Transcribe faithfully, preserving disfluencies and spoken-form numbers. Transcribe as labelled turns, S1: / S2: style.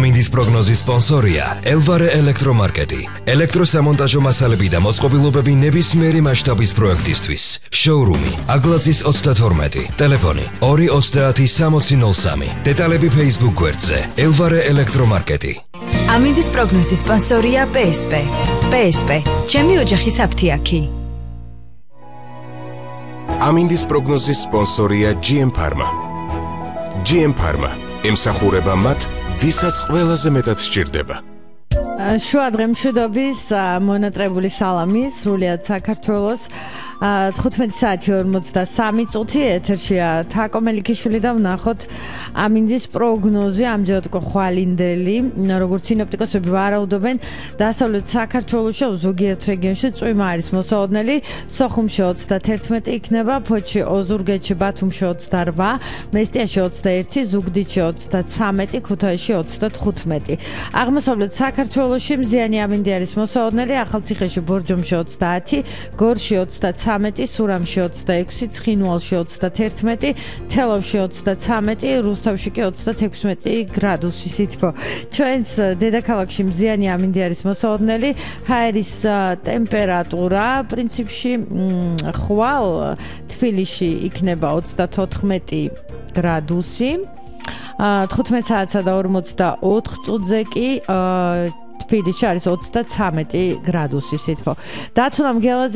S1: ამინდის პროგნოზის სპონსორია ელვარე ელექტრომარკეტი. ელექტროსამონტაჟო მასალები და მოწყობილობები ნებისმიერი მასშტაბის პროექტისთვის. შოურუმი აგლაძის ოცდათორმეტი. ტელეფონი ორი ოცდაათი სამოცი ნოლ სამი. დეტალები Facebook გვერდზე ელვარე ელექტრომარკეტი.
S2: ამინდის პროგნოზის სპონსორია პე ეს პე. პე ეს პე. ჩემი ოჯახის აფთიაქი.
S3: ამინდის პროგნოზის სპონსორია ჯი ემ Pharma. ჯი ემ Pharma ემსახურება მათ, ვისაც ყველაზე მეტად სჭირდება.
S4: შუა დღე მშვიდობის მონატრებული სალამი სრულიად საქართველოს თხუთმეტი საათი ორმოცდასამი წუთი ეთერშია თაკო მელიქიშვილი და ვნახოთ ამინდის პროგნოზი ამჯერად უკვე ხვალინდელი როგორც სინოპტიკოსები ვარაუდობენ დასავლეთ საქართველოში ზოგიერთ რეგიონში წვიმა არის მოსაოდნელი სოხუმში ოცდათერთმეტი იქნება ფოთში ოზურგეთში ბათუმში ოცდარვა მესტიაში ოცდაერთი ზუგდიდში ოცდაცამეტი ქუთაისში ოცდათხუთმეტი აღმოსავლეთ საქართველოში მზიანი ამინდი არის მოსაოდნელი ახალციხეში ბორჯომში ოცდაათი გორში ოცდაცამეტი სურამში ოცდაექვსი ცხინვალში ოცდათერთმეტი თელავში ოცდაცამეტი რუსთავში კი ოცდათექვსმეტი გრადუსი სითბო ჩვენს დედაქალაქში მზიანი ამინდი არის მოსაოდნელი ჰაერის ტემპერატურა პრინციპში ხვალ თბილისში იქნება ოცდათოთხმეტი გრადუსი თხუთმეტ საათსა და ორმოცდაოთხ წუთზე კი თბილისში არის ოცდაცამეტი გრადუსი სითბო დათუნა მგელაძე